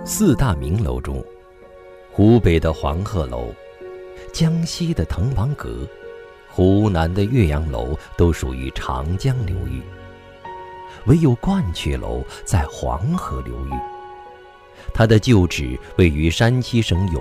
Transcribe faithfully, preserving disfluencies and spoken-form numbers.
四大名楼中，湖北的黄鹤楼、江西的滕王阁、湖南的岳阳楼都属于长江流域，唯有鹳雀楼在黄河流域。它的旧址位于山西省永